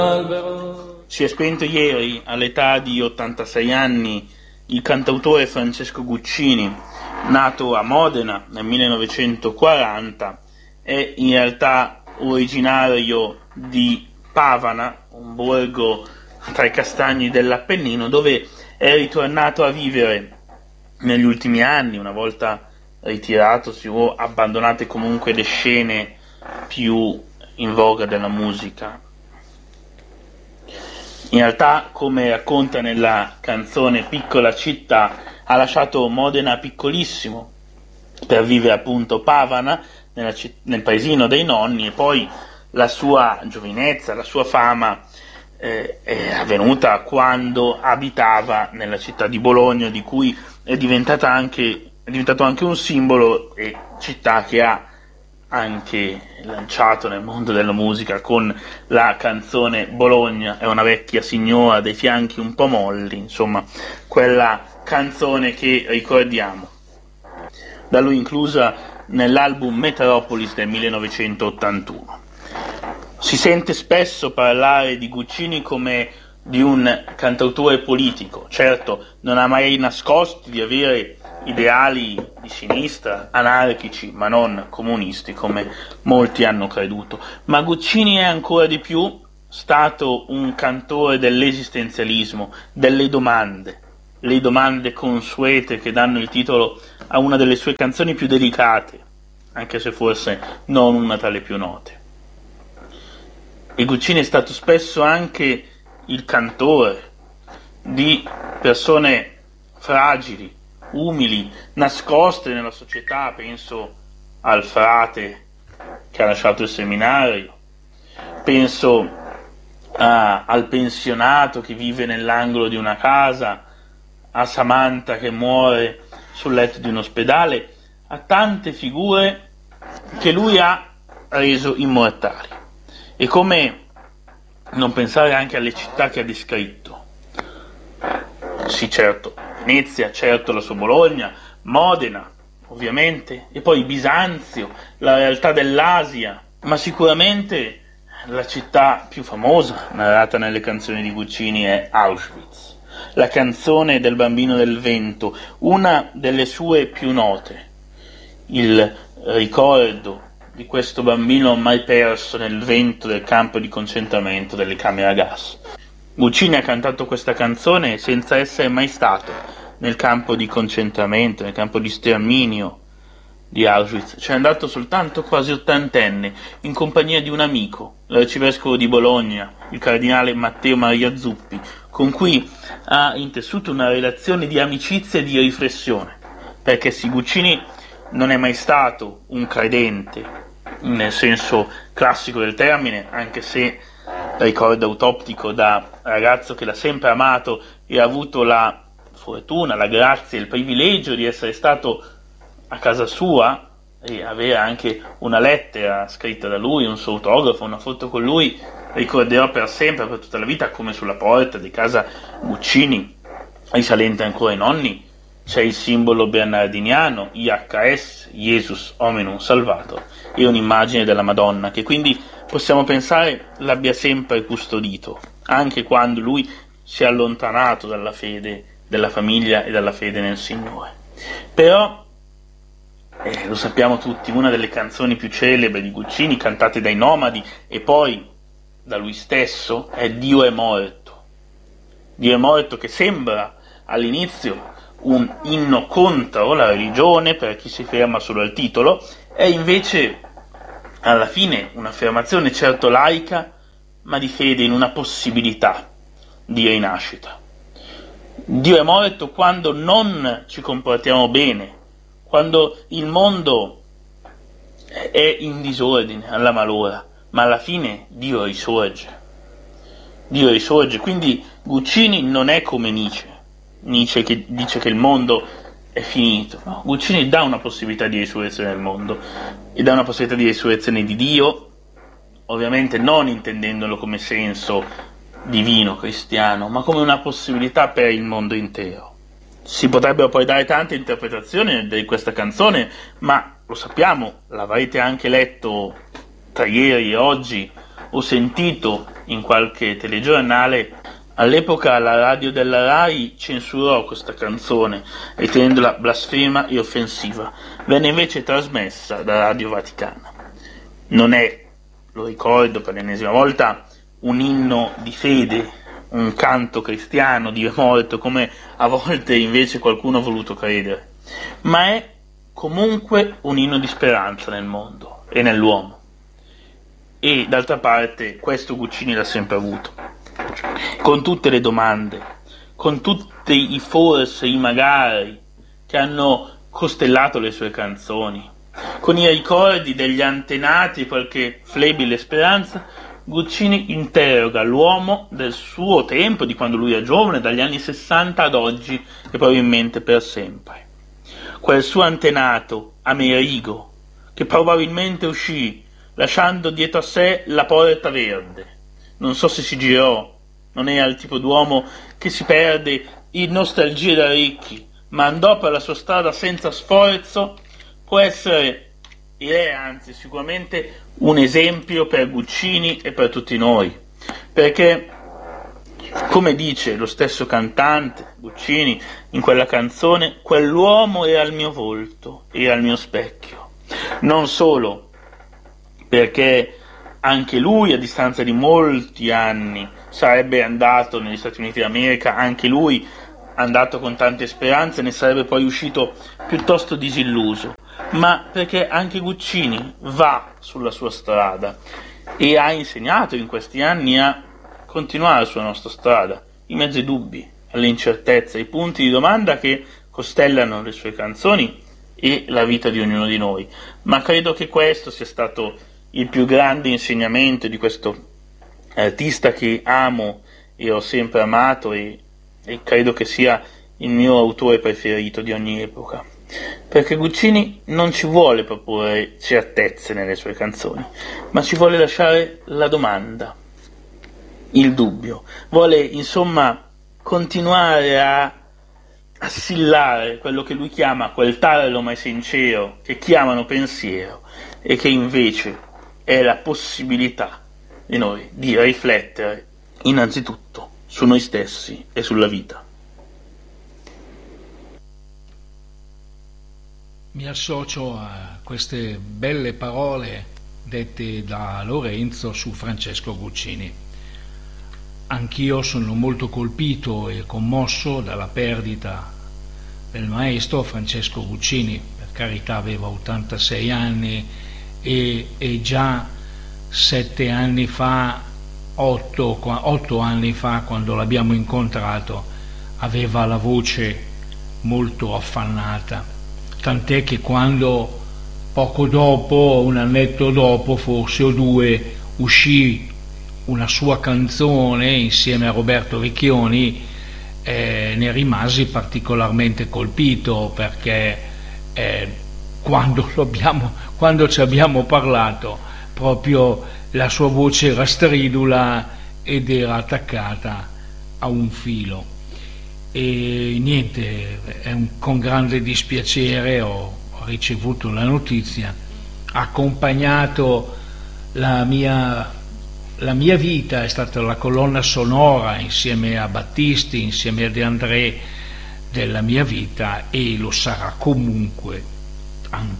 Si è spento ieri, all'età di 86 anni, il cantautore Francesco Guccini, nato a Modena nel 1940, è in realtà originario di Pavana, un borgo tra i castagni dell'Appennino, dove è ritornato a vivere negli ultimi anni, una volta ritiratosi o abbandonate comunque le scene più in voga della musica. In realtà, come racconta nella canzone Piccola città, ha lasciato Modena piccolissimo per vivere appunto Pavana, nel paesino dei nonni, e poi la sua giovinezza, la sua fama è avvenuta quando abitava nella città di Bologna, di cui è diventato anche un simbolo, e città che ha anche lanciato nel mondo della musica con la canzone Bologna è una vecchia signora dai fianchi un po' molli, insomma quella canzone che ricordiamo, da lui inclusa nell'album Metropolis del 1981. Si sente spesso parlare di Guccini come di un cantautore politico. Certo, non ha mai nascosto di avere ideali di sinistra, anarchici, ma non comunisti, come molti hanno creduto. Ma Guccini è ancora di più stato un cantore dell'esistenzialismo, delle domande, le domande consuete che danno il titolo a una delle sue canzoni più delicate, anche se forse non una tra le più note. E Guccini è stato spesso anche il cantore di persone fragili, umili, nascoste nella società. Penso al frate che ha lasciato il seminario, penso al pensionato che vive nell'angolo di una casa, a Samantha che muore sul letto di un ospedale, a tante figure che lui ha reso immortali. E come non pensare anche alle città che ha descritto? Sì, certo, Venezia, certo la sua Bologna, Modena, ovviamente, e poi Bisanzio, la realtà dell'Asia, ma sicuramente la città più famosa narrata nelle canzoni di Guccini è Auschwitz, la canzone del bambino del vento, una delle sue più note, il ricordo di questo bambino mai perso nel vento del campo di concentramento delle camere a gas. Guccini ha cantato questa canzone senza essere mai stato nel campo di concentramento, nel campo di sterminio di Auschwitz. C'è andato soltanto quasi ottantenne, in compagnia di un amico, l'arcivescovo di Bologna, il cardinale Matteo Maria Zuppi, con cui ha intessuto una relazione di amicizia e di riflessione, perché sì, Guccini non è mai stato un credente nel senso classico del termine, anche se ricordo autoptico da ragazzo che l'ha sempre amato e ha avuto la fortuna, la grazia e il privilegio di essere stato a casa sua e avere anche una lettera scritta da lui, un suo autografo, una foto con lui. Ricorderò per sempre, per tutta la vita, come sulla porta di casa Guccini, risalente ancora ai nonni, c'è il simbolo bernardiniano, IHS, Jesus Hominum Salvator, e un'immagine della Madonna, che quindi possiamo pensare l'abbia sempre custodito, anche quando lui si è allontanato dalla fede della famiglia e dalla fede nel Signore. Però, lo sappiamo tutti, una delle canzoni più celebri di Guccini, cantate dai Nomadi e poi da lui stesso, è Dio è morto. Dio è morto, che sembra all'inizio un inno contro la religione, per chi si ferma solo al titolo, è invece alla fine un'affermazione certo laica, ma di fede in una possibilità di rinascita. Dio è morto quando non ci comportiamo bene, quando il mondo è in disordine, alla malora, ma alla fine Dio risorge. Dio risorge, quindi Guccini non è come Nietzsche che dice che il mondo è finito. No, Guccini dà una possibilità di risurrezione nel mondo e dà una possibilità di risurrezione di Dio, ovviamente non intendendolo come senso divino cristiano, ma come una possibilità per il mondo intero. Si potrebbero poi dare tante interpretazioni di questa canzone, ma lo sappiamo, l'avrete anche letto tra ieri e oggi, ho sentito in qualche telegiornale, all'epoca la radio della Rai censurò questa canzone ritenendola blasfema e offensiva. Venne invece trasmessa da Radio Vaticana. Non è, lo ricordo per l'ennesima volta, un inno di fede, un canto cristiano, Dio è morto, come a volte invece qualcuno ha voluto credere, ma è comunque un inno di speranza nel mondo e nell'uomo. E d'altra parte questo Guccini l'ha sempre avuto, con tutte le domande, con tutti i forse, i magari che hanno costellato le sue canzoni, con i ricordi degli antenati e qualche flebile speranza. Guccini interroga l'uomo del suo tempo, di quando lui è giovane, dagli anni 60 ad oggi e probabilmente per sempre. Quel suo antenato, Amerigo, che probabilmente uscì lasciando dietro a sé la porta verde. Non so se si girò, non era il tipo d'uomo che si perde in nostalgie da ricchi, ma andò per la sua strada senza sforzo. Può essere, direi anzi sicuramente, un esempio per Guccini e per tutti noi, perché come dice lo stesso cantante Guccini in quella canzone, quell'uomo era il mio volto, era il mio specchio. Non solo perché anche lui a distanza di molti anni sarebbe andato negli Stati Uniti d'America, anche lui andato con tante speranze, ne sarebbe poi uscito piuttosto disilluso, ma perché anche Guccini va sulla sua strada e ha insegnato in questi anni a continuare sulla nostra strada, in mezzo ai dubbi, alle incertezze, ai punti di domanda che costellano le sue canzoni e la vita di ognuno di noi. Ma credo che questo sia stato il più grande insegnamento di questo artista che amo e ho sempre amato e credo che sia il mio autore preferito di ogni epoca, perché Guccini non ci vuole proporre certezze nelle sue canzoni, ma ci vuole lasciare la domanda, il dubbio, vuole insomma continuare a assillare quello che lui chiama quel tarlo ma sincero che chiamano pensiero e che invece è la possibilità di noi di riflettere innanzitutto su noi stessi e sulla vita. Mi associo a queste belle parole dette da Lorenzo su Francesco Guccini. Anch'io sono molto colpito e commosso dalla perdita del maestro Francesco Guccini. Per carità, aveva 86 anni e già 7 anni fa, 8 anni fa, quando l'abbiamo incontrato, aveva la voce molto affannata, tant'è che quando poco dopo, un annetto dopo forse o 2, uscì una sua canzone insieme a Roberto Vecchioni, ne rimasi particolarmente colpito, perché quando ci abbiamo parlato proprio la sua voce era stridula ed era attaccata a un filo. E niente, con grande dispiacere ho ricevuto la notizia, accompagnato la mia vita, è stata la colonna sonora insieme a Battisti, insieme a De André della mia vita, e lo sarà comunque